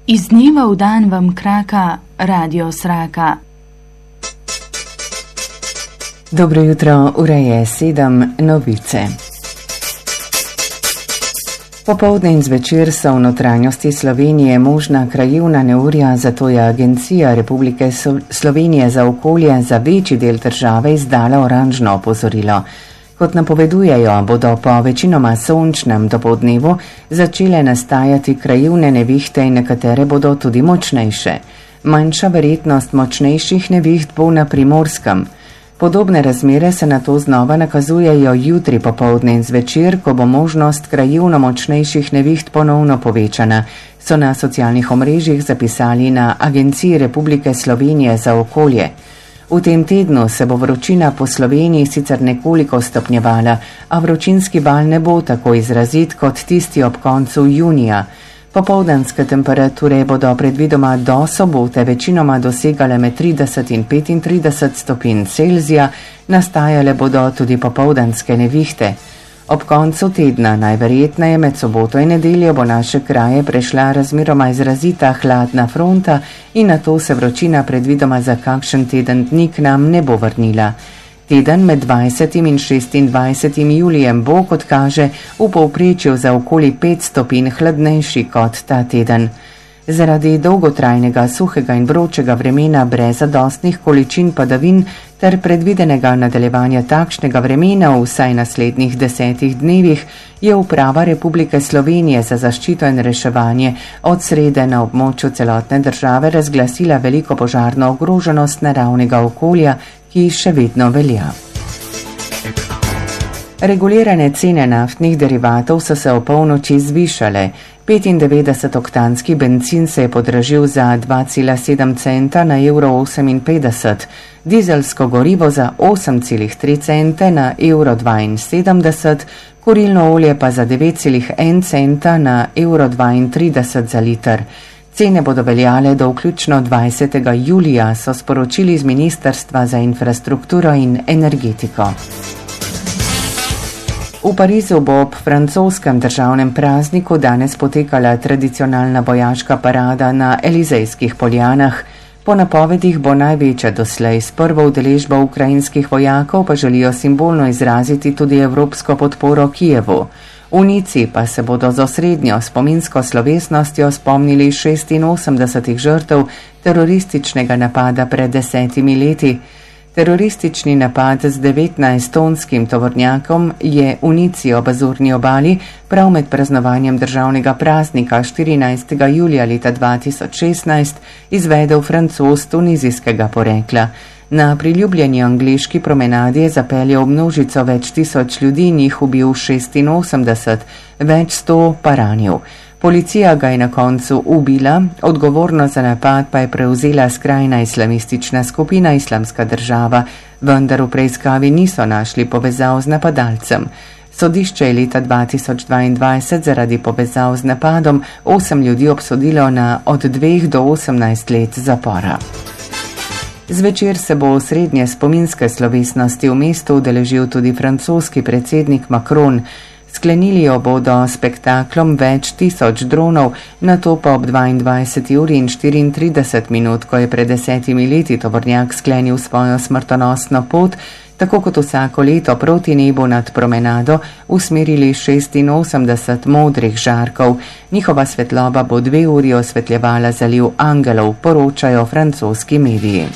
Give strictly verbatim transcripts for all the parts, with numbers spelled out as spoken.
Iz dneva v dan vam kraka Radio Sraka. Dobro jutro, ura je sedem, novice. Popoldne in zvečer so v notranjosti Slovenije možna krajevna neurja, zato je Agencija Republike Slovenije za okolje za večji del države izdala oranžno opozorilo. Kot napovedujejo, bodo po večinoma sončnem dopoldnevu začele nastajati krajevne nevihte in nekatere bodo tudi močnejše. Manjša verjetnost močnejših neviht bo na Primorskem. Podobne razmere se na to znova nakazujejo jutri popoldne in zvečer, ko bo možnost krajevno močnejših neviht ponovno povečana, so na socialnih omrežjih zapisali na Agenciji Republike Slovenije za okolje. V tem tednu se bo vročina po Sloveniji sicer nekoliko stopnjevala, a vročinski val ne bo tako izrazit kot tisti ob koncu junija. Popoldanske temperature bodo predvidoma do sobote večinoma dosegale med trideset in petintrideset stopinj Celzija, nastajale bodo tudi popoldanske nevihte. Ob koncu tedna, najverjetneje med soboto in nedeljo, bo naše kraje prešla razmeroma izrazita hladna fronta in nato se vročina predvidoma za kakšen teden dni k nam ne bo vrnila. Teden med dvajsetim in šestindvajsetim julijem bo, kot kaže, v povprečju za okoli pet stopinj hladnejši kot ta teden. Zaradi dolgotrajnega suhega in vročega vremena brez zadostnih količin padavin ter predvidenega nadaljevanja takšnega vremena v vsaj naslednjih desetih dnevih je Uprava Republike Slovenije za zaščito in reševanje od srede na območju celotne države razglasila veliko požarno ogroženost naravnega okolja, ki še vedno velja. Regulirane cene naftnih derivatov so se v polnoči zvišale. petindevetdesetoktanski bencin se je podražil za dva cela sedem centa na evro oseminpetdeset, dizelsko gorivo za osem cela tri cente na evro dvainsedemdeset, kurilno olje pa za devet cela en centa na evro dvaintrideset za liter. Cene bodo veljale do vključno dvajsetega julija, so sporočili iz Ministrstva za infrastrukturo in energetiko. V Parizu bo ob francoskem državnem prazniku danes potekala tradicionalna vojaška parada na Elizejskih poljanah. Po napovedih bo največja doslej, s prvo udeležbo ukrajinskih vojakov pa želijo simbolno izraziti tudi evropsko podporo Kijevu. V Nici pa se bodo z osrednjo spominsko slovesnostjo spomnili šestinosemdesetih žrtev terorističnega napada pred desetimi leti. Teroristični napad z devetnajsttonskim tovornjakom je v Nici ob Azurni obali prav med praznovanjem državnega praznika štirinajstega julija leta dva tisoč šestnajst izvedel Francoz tunizijskega porekla. Na priljubljeni angleški promenadi je zapeljal množico več tisoč ljudi, njih ubil šestinosemdeset, več sto pa ranil. Policija ga je na koncu ubila, odgovornost za napad pa je prevzela skrajna islamistična skupina Islamska država, vendar v preiskavi niso našli povezav z napadalcem. Sodišče je leta dva tisoč dvaindvajset zaradi povezav z napadom osem ljudi obsodilo na od dveh do osemnajst let zapora. Zvečer se bo osrednje spominske slovesnosti v mestu udeležil tudi francoski predsednik Macron. Sklenili jo bodo spektaklom več tisoč dronov, nato pa ob dvaindvajseti uri in štiriintrideset minut, ko je pred desetimi leti tovornjak sklenil svojo smrtonosno pot, tako kot vsako leto proti nebu nad promenado usmerili šestinosemdeset modrih žarkov. Njihova svetloba bo dve uri osvetljevala zaliv Angelov, poročajo francoski mediji.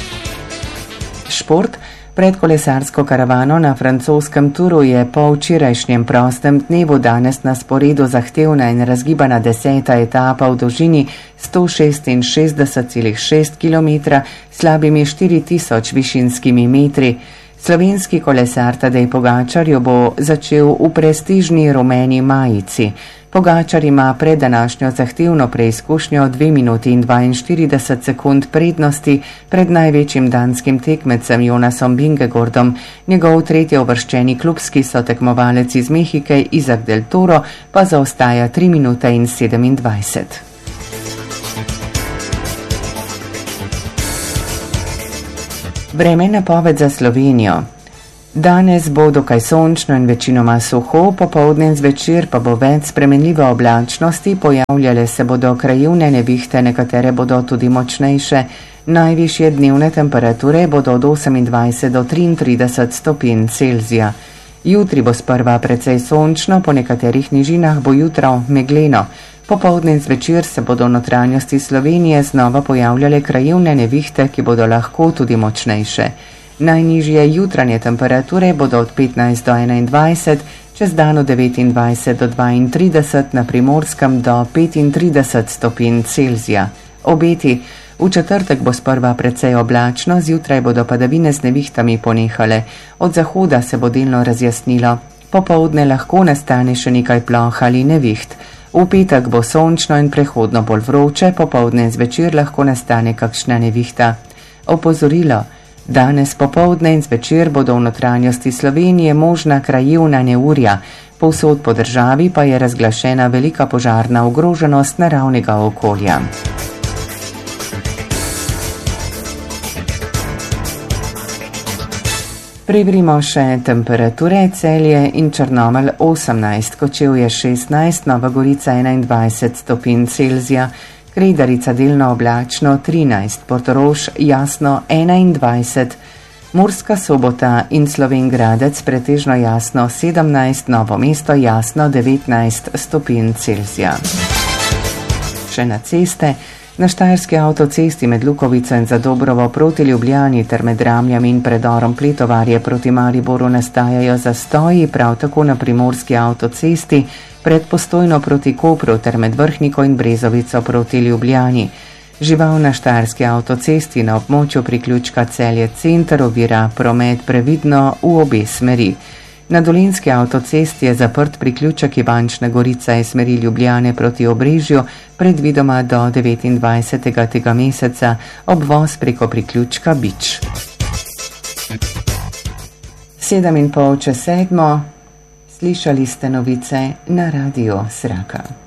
Šport. Pred kolesarsko karavano na francoskem Turu je po včerajšnjem prostem dnevu danes na sporedu zahtevna in razgibana deseta etapa v dolžini sto šestinšestdeset celih šest kilometra s slabimi štiri tisoč višinskimi metri. Slovenski kolesar Tadej Pogačar jo bo začel v prestižni rumeni majici. Pogačar ima pred današnjo zahtevno preizkušnjo dve minuti in dvainštirideset sekund prednosti pred največjim danskim tekmecem Jonasom Bingegordom. Njegov tretji uvrščeni klubski sotekmovalec iz Mehike Izak del Toro pa zaostaja tri minute in sedemindvajset. Vremenna napoved za Slovenijo. Danes bo dokaj sončno in večinoma suho, popoldne in zvečer pa bo več spremenljive oblačnosti, pojavljale se bodo krajevne nevihte, nekatere bodo tudi močnejše. Najvišje dnevne temperature bodo od osemindvajset do triintrideset stopinj Celzija. Jutri bo sprva precej sončno, po nekaterih nižinah bo jutro megleno. Popoldne in zvečer se bodo v notranjosti Slovenije znova pojavljale krajevne nevihte, ki bodo lahko tudi močnejše. Najnižje jutranje temperature bodo od petnajst do enaindvajset, čez dan od devetindvajset do dvaintrideset, na Primorskem do petintrideset stopinj Celzija. Obeti: v četrtek bo sprva precej oblačno, zjutraj bodo padavine z nevihtami ponehale, od zahoda se bo delno razjasnilo. Popoldne lahko nastane še nekaj ploh ali neviht. V petek bo sončno in prehodno bolj vroče, popoldne in zvečer lahko nastane kakšna nevihta. Opozorilo: danes popoldne in zvečer bodo v notranjosti Slovenije možna krajevna neurja, povsod po državi pa je razglašena velika požarna ogroženost naravnega okolja. Preverimo še temperature. Celje in Črnomelj osemnajst, Kočevje šestnajst, Nova Gorica enaindvajset stopinj Celzija, Kredarica delno oblačno trinajst, Portorož jasno enaindvajset, Murska Sobota in Slovenj Gradec pretežno jasno sedemnajst, Novo mesto jasno devetnajst stopinj Celzija. Še na ceste. Na Štajerski avtocesti med Lukovico in Zadobrovo proti Ljubljani ter med Ramljami in predorom Pletovarje proti Mariboru nastajajo zastoji, prav tako na Primorski avtocesti pred Postojno proti Kopru ter med Vrhniko in Brezovico proti Ljubljani. Žival na Štajerski avtocesti na območju priključka Celje center ovira promet previdno v obe smeri. Na Dolenjski avtocesti je zaprt priključek Ivančna Gorica iz smeri Ljubljane proti Obrežju, predvidoma do devetindvajsetega tega meseca, obvoz preko priključka Bič. Sedem in pol čez sedmo, slišali ste novice na Radiu Sraka.